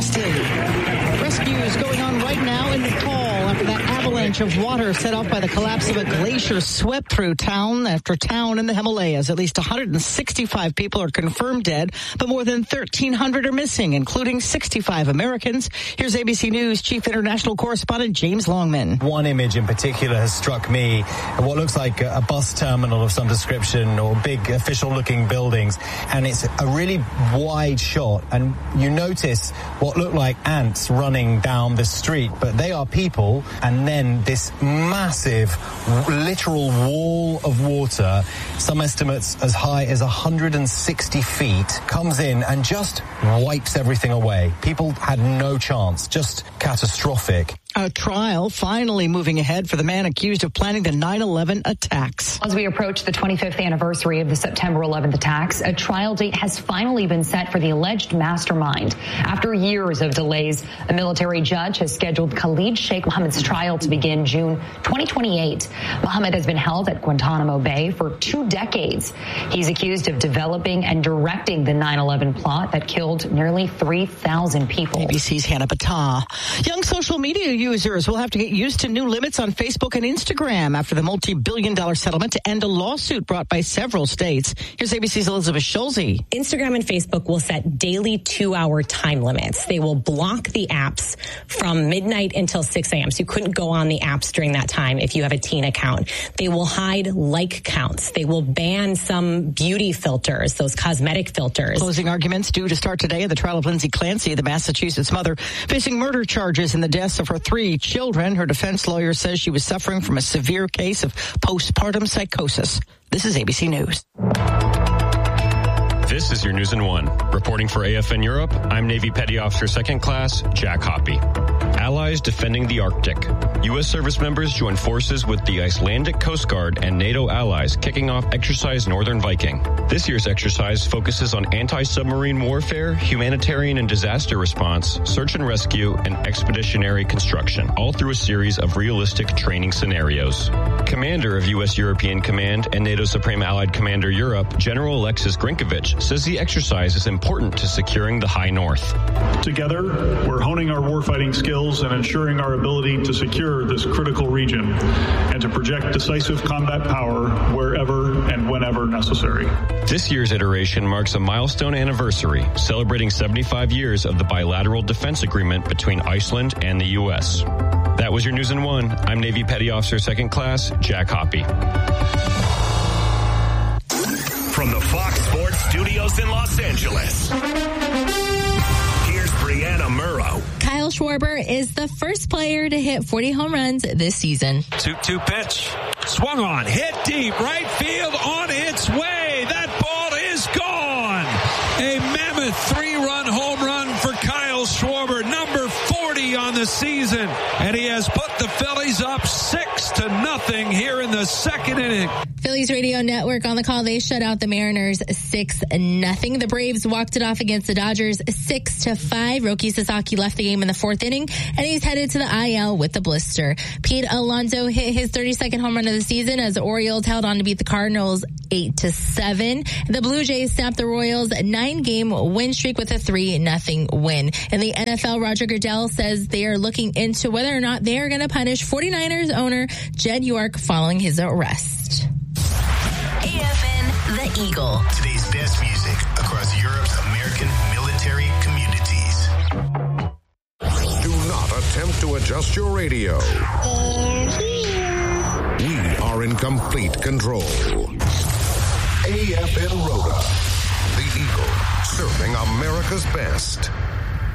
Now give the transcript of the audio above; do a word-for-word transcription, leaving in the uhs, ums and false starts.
blasted. Rescue is going on right now in Nepal after that avalanche of water set off by the collapse of a glacier swept through town after town in the Himalayas. At least one hundred sixty-five people are confirmed dead, but more than thirteen hundred are missing, including sixty-five Americans. Here's A B C News Chief International Correspondent James Longman. One image in particular has struck me, what looks like a bus terminal of some description or big official-looking buildings, and it's a really wide shot, and you notice what look like ants running down the street, but they are people, and then this massive, literal wall of water, some estimates as high as one hundred sixty feet, comes in and just wipes everything away. People had no chance, just catastrophic. A trial finally moving ahead for the man accused of planning the nine eleven attacks. As we approach the twenty-fifth anniversary of the September eleventh attacks, a trial date has finally been set for the alleged mastermind. After years of delays, a military judge has scheduled Khalid Sheikh Mohammed's trial to begin June twenty twenty-eight. Mohammed has been held at Guantanamo Bay for two decades. He's accused of developing and directing the nine eleven plot that killed nearly three thousand people. A B C's Hannah Battah. Young social media users will have to get used to new limits on Facebook and Instagram after the multi-billion dollar settlement to end a lawsuit brought by several states. Here's A B C's Elizabeth Schulze. Instagram and Facebook will set daily two-hour time limits. They will block the apps from midnight until six a.m. So you couldn't go on the apps during that time if you have a teen account. They will hide like counts. They will ban some beauty filters, those cosmetic filters. Closing arguments due to start today in the trial of Lindsay Clancy, the Massachusetts mother facing murder charges in the deaths of her three children. Her defense lawyer says she was suffering from a severe case of postpartum psychosis. This is A B C News. This is your News in One. Reporting for A F N Europe, I'm Navy Petty Officer Second Class Jack Hoppy. Allies defending the Arctic. U S service members join forces with the Icelandic Coast Guard and NATO allies kicking off Exercise Northern Viking. This year's exercise focuses on anti-submarine warfare, humanitarian and disaster response, search and rescue, and expeditionary construction, all through a series of realistic training scenarios. Commander of U S European Command and NATO Supreme Allied Commander Europe, General Alexis Grinkovich, says the exercise is important to securing the high north. Together, we're honing our warfighting skills and ensuring our ability to secure this critical region and to project decisive combat power wherever and whenever necessary. This year's iteration marks a milestone anniversary, celebrating seventy-five years of the bilateral defense agreement between Iceland and the U S. That was your News in One. I'm Navy Petty Officer Second Class Jack Hoppy. From the Fox Sports Studios in Los Angeles, here's Brianna Murrow. Kyle Schwarber is the first player to hit forty home runs this season. two two pitch. Swung on. Hit deep. Right field on its way. That ball is gone. A mammoth three-run home run for Kyle Schwarber. Number forty on the season. And he has put the Phillies up six to nothing here in the second inning. Phillies radio network on the call. They shut out the Mariners six nothing. The Braves walked it off against the Dodgers six to five. Roki Sasaki left the game in the fourth inning, and he's headed to the I L with the blister. Pete Alonso hit his thirty-second home run of the season as the Orioles held on to beat the Cardinals eight to seven. The Blue Jays snapped the Royals nine-game win streak with a three nothing win. In the N F L, Roger Goodell says they are looking into whether or not they are going to punish forty-niners owner Jed York following his arrest. A F N The Eagle. Today's best music across Europe's American military communities. Do not attempt to adjust your radio. We are in complete control. A F N Rhoda. The Eagle. Serving America's best.